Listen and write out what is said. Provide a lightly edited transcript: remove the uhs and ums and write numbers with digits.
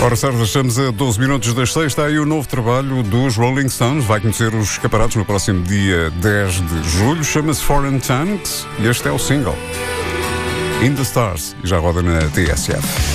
Ora, certo, estamos a 12 minutos das 6. Está aí o novo trabalho dos Rolling Stones. Vai conhecer os escaparatos no próximo dia 10 de julho. Chama-se Foreign Tanks e este é o single In the Stars. E já roda na TSF.